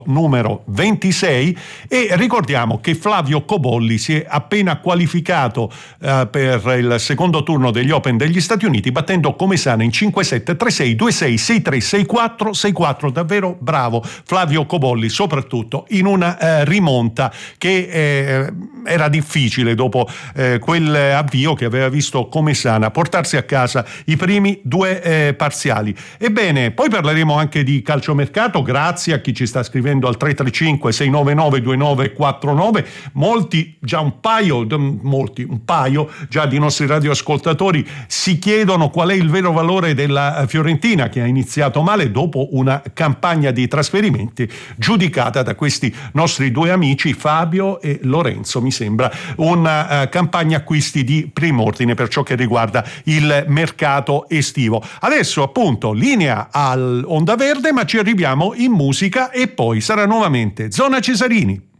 numero 26, e ricordiamo che Flavio Cobolli si è appena qualificato per il secondo turno degli Open degli Stati Uniti, battendo Comezzana in 5-7, 3-6, 2-6, 6-3, 6-4, 6-4. Davvero bravo Flavio Cobolli, soprattutto in una rimonta che era difficile dopo quell'avvio che aveva visto Comezzana portarsi a casa i primi due parziali. Ebbene, poi parleremo anche di calciomercato, grazie a chi ci sta scrivendo al 335 699 2949. Un paio già di nostri radioascoltatori si chiedono qual è il vero valore della Fiorentina, che ha iniziato male dopo una campagna di trasferimenti giudicata da questi nostri due amici Fabio e Lorenzo. Mi sembra una campagna acquisti di prim'ordine per ciò che riguarda il mercato estivo. Adesso appunto linea al Onda Verde, ma ci arriviamo in musica e poi sarà nuovamente Zona Cesarini.